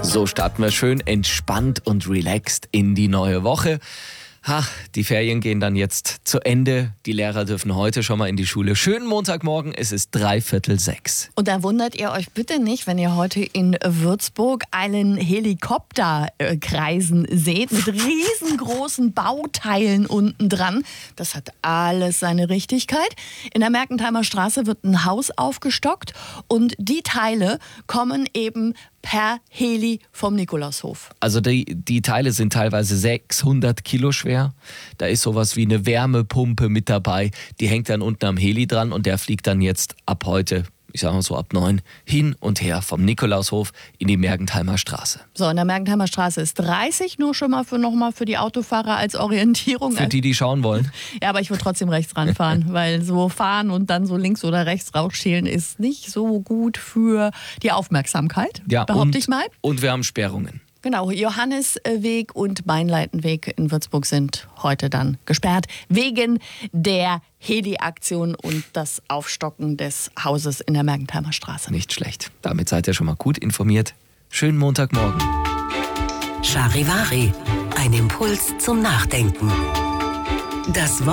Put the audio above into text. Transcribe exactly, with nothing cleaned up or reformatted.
So starten wir schön entspannt und relaxed in die neue Woche. Ha, die Ferien gehen dann jetzt zu Ende. Die Lehrer dürfen heute schon mal in die Schule. Schönen Montagmorgen, es ist dreiviertel sechs. Und da wundert ihr euch bitte nicht, wenn ihr heute in Würzburg einen Helikopter äh, kreisen seht mit riesengroßen Bauteilen unten dran. Das hat alles seine Richtigkeit. In der Mergentheimer Straße wird ein Haus aufgestockt und die Teile kommen eben per Heli vom Nikolaushof. Also die, die Teile sind teilweise sechshundert Kilo schwer. Da ist sowas wie eine Wärmepumpe mit dabei. Die hängt dann unten am Heli dran und der fliegt dann jetzt ab heute, ich sag mal so ab neun, hin und her vom Nikolaushof in die Mergentheimer Straße. So, in der Mergentheimer Straße ist dreißig, nur schon mal für, noch mal für die Autofahrer als Orientierung. Für die, die schauen wollen. Ja, aber ich würde trotzdem rechts ranfahren, weil so fahren und dann so links oder rechts rausschälen ist nicht so gut für die Aufmerksamkeit, ja, behaupte und, ich mal. Und wir haben Sperrungen. Genau, Johannisweg und Mainleitenweg in Würzburg sind heute dann gesperrt wegen der Heli-Aktion und das Aufstocken des Hauses in der Mergentheimer Straße. Nicht schlecht. Damit seid ihr schon mal gut informiert. Schönen Montagmorgen. Charivari, ein Impuls zum Nachdenken. Das